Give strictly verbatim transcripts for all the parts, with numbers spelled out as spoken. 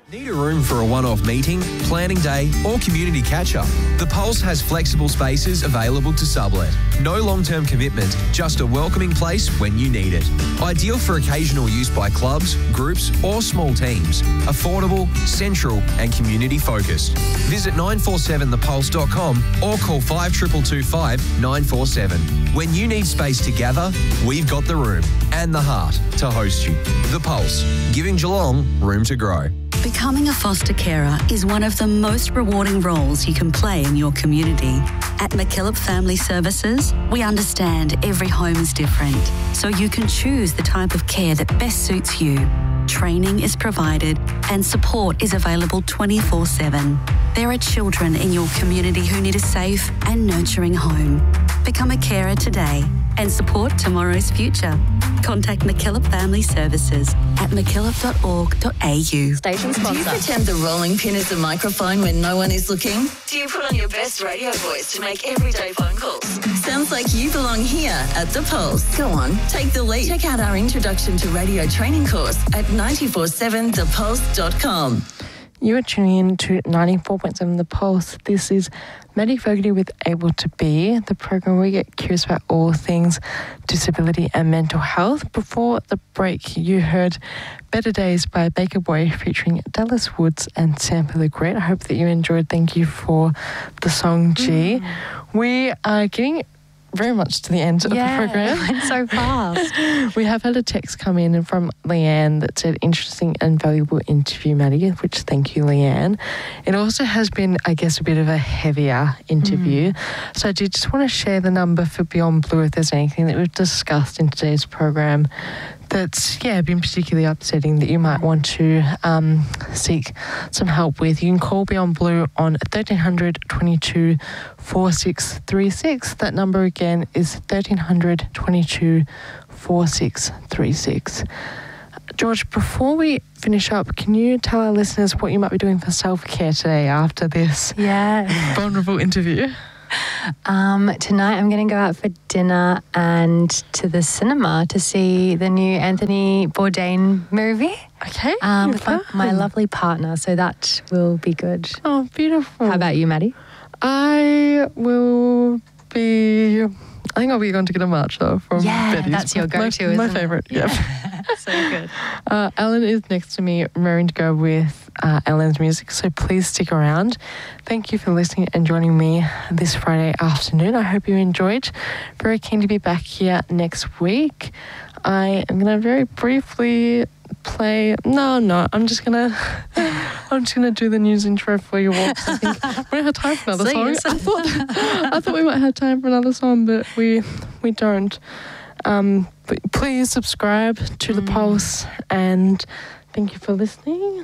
Need a room for a one-off meeting, planning day or community catch-up? The Pulse has flexible spaces available to sublet. No long-term commitment, just a welcoming place when you need it. Ideal for occasional use by clubs, groups or small teams. Affordable, central and community-focused. Visit nine four seven the pulse dot com or call five two two two five nine four seven. When you need space to gather, we've got the room and the heart to host you. The Pulse, giving Geelong room to grow. Becoming a foster carer is one of the most rewarding roles you can play in your community. At MacKillop Family Services, we understand every home is different, so you can choose the type of care that best suits you. Training is provided and support is available twenty-four seven. There are children in your community who need a safe and nurturing home. Become a carer today and support tomorrow's future. Contact MacKillop Family Services at mackillop dot org dot a u. Station sponsor. Do you pretend the rolling pin is a microphone when no one is looking? Do you put on your best radio voice to make everyday phone calls? Sounds like you belong here at The Pulse. Go on, take the lead. Check out our Introduction to Radio training course at nine four seven the pulse dot com. You are tuning in to ninety-four point seven The Pulse. This is Maddie Fogarty with Able to Be, the program where we get curious about all things disability and mental health. Before the break, you heard Better Days by Baker Boy featuring Dallas Woods and Sample the Great. I hope that you enjoyed. Thank you for the song, G. Mm. We are getting very much to the end of yeah, the program. It went so fast. We have had a text come in from Leanne that said, interesting and valuable interview, Maddie, which thank you, Leanne. It also has been, I guess, a bit of a heavier interview. Mm. So I did just want to share the number for Beyond Blue if there's anything that we've discussed in today's program that's, yeah, been particularly upsetting that you might want to um, seek some help with. You can call Beyond Blue on thirteen hundred twenty-two forty-six thirty-six. That number again is thirteen hundred twenty-two forty-six thirty-six. George, before we finish up, can you tell our listeners what you might be doing for self-care today after this yeah. vulnerable interview? Um, tonight I'm going to go out for dinner and to the cinema to see the new Anthony Bourdain movie. Okay. Um, with my, my lovely partner, so that will be good. Oh, beautiful. How about you, Maddie? I will be... I think I'll be going to get a matcha from yeah, Betty's. that's your go-to, my, isn't my it? favourite, yeah. Yep. So good. Uh, Ellen is next to me, raring to go with uh, Ellen's music, so please stick around. Thank you for listening and joining me this Friday afternoon. I hope you enjoyed. Very keen to be back here next week. I am going to very briefly play... No, no, I'm just going to... I'm just going to do the news intro for you all. I think we don't have time for another song. I thought, I thought we might have time for another song, but we we don't. Um, but please subscribe to The Pulse, and thank you for listening.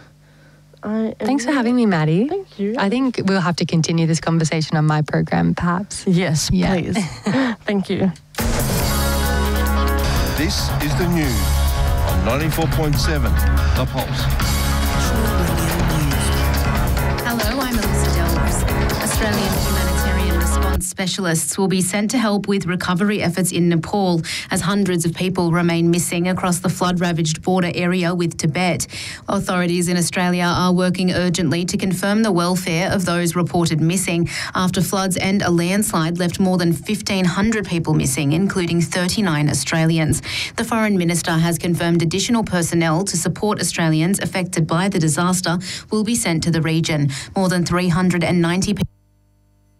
I Thanks for having me, Maddie. Thank you. I think we'll have to continue this conversation on my program, perhaps. Yes, yeah. please. Thank you. This is the news on ninety-four point seven The Pulse. Hello, I'm Elisa Delves. Australian humanitarian response specialists will be sent to help with recovery efforts in Nepal as hundreds of people remain missing across the flood-ravaged border area with Tibet. Authorities in Australia are working urgently to confirm the welfare of those reported missing after floods and a landslide left more than fifteen hundred people missing, including thirty-nine Australians. The Foreign Minister has confirmed additional personnel to support Australians affected by the disaster will be sent to the region. More than three hundred ninety people